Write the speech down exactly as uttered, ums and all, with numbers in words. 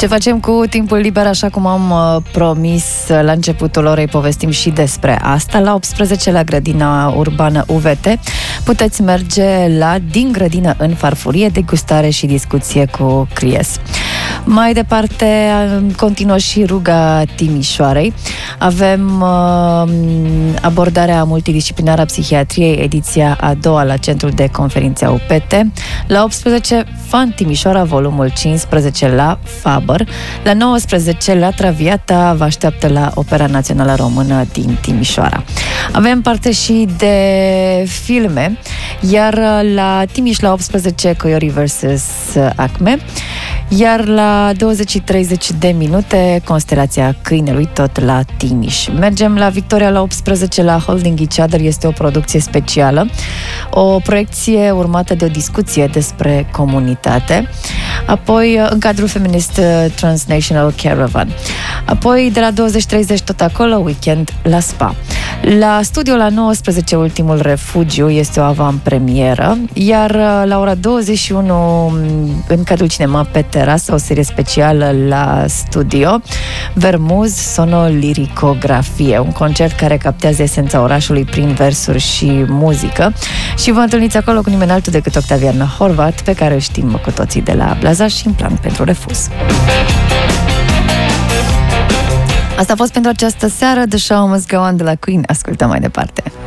Ce facem cu timpul liber, așa cum am uh, promis uh, la începutul orei, povestim și despre asta. La optsprezece, la grădina urbană U V T, puteți merge la Din grădină în farfurie, degustare și discuție cu Cries. Mai departe, continuă și ruga Timișoarei. Avem uh, abordarea multidisciplinară a psihiatriei, ediția a doua la Centrul de Conferințe U P T. La optsprezece, Fan Timișoara, volumul cincisprezece la Faber. La nouăsprezece, la Traviata, vă așteaptă la Opera Națională Română din Timișoara. Avem parte și de filme, iar la Timiș la optsprezece, Coiori versus Acme, iar la douăzeci și treizeci de minute, Constelația Câinelui, tot la Timiș. Mergem la Victoria la optsprezece, la Holding Each Other, este o producție specială, o proiecție urmată de o discuție despre comunitate, apoi în cadrul Feminist Transnational Caravan. Apoi de la douăzeci treizeci tot acolo, Weekend la Spa. La studio la nouăsprezece, Ultimul Refugiu, este o avantpremieră, iar la ora douăzeci și unu, în cadrul Cinema pe Terasă, o serie specială la studio, Vermuz, sonoliricografie, un concert care captează esența orașului prin versuri și muzică, și vă întâlniți acolo cu nimeni altul decât Octavian Horvat, pe care îl știm cu toții de la Blaza și în Plan pentru refuz. Asta a fost pentru această seară. The Show Must Go On de la Queen. Ascultăm mai departe.